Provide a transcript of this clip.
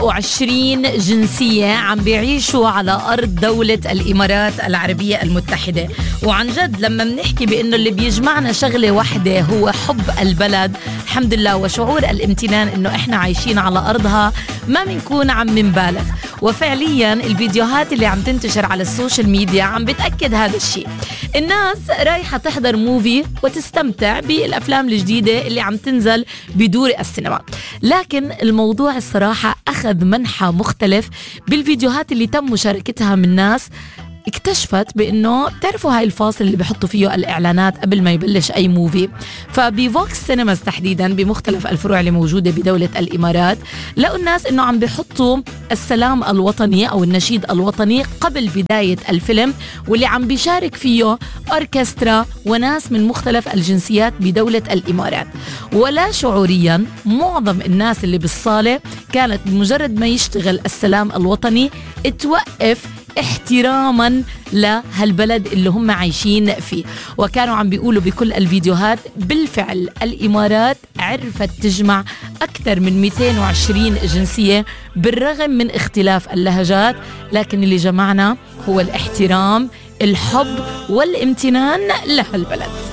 120 جنسية عم بيعيشوا على أرض دولة الإمارات العربية المتحدة. وعن جد لما بنحكي بأنه اللي بيجمعنا شغلة واحدة هو حب البلد الحمد لله وشعور الامتنان أنه إحنا عايشين على أرضها، ما بنكون عم نبالغ. وفعليا الفيديوهات اللي عم تنتشر على السوشيال ميديا عم بتأكد هذا الشيء. الناس رايحة تحضر موفي وتستمتع بالأفلام الجديدة اللي عم تنزل بدور السينما، لكن الموضوع الصراحة أخذ منحى مختلف بالفيديوهات اللي تم مشاركتها من ناس اكتشفت بأنه بتعرفوا هاي الفاصل اللي بيحطوا فيه الإعلانات قبل ما يبلش أي موفي. فبفوكس سينماز تحديدا بمختلف الفروع اللي موجودة بدولة الإمارات لقوا الناس أنه عم بيحطوا السلام الوطني أو النشيد الوطني قبل بداية الفيلم، واللي عم بيشارك فيه أوركسترا وناس من مختلف الجنسيات بدولة الإمارات. ولا شعوريا معظم الناس اللي بالصالة كانت بمجرد ما يشتغل السلام الوطني توقف احتراما لهالبلد اللي هم عايشين فيه. وكانوا عم بيقولوا بكل الفيديوهات بالفعل الإمارات عرفت تجمع أكثر من 220 جنسية بالرغم من اختلاف اللهجات، لكن اللي جمعنا هو الاحترام، الحب والامتنان لهالبلد.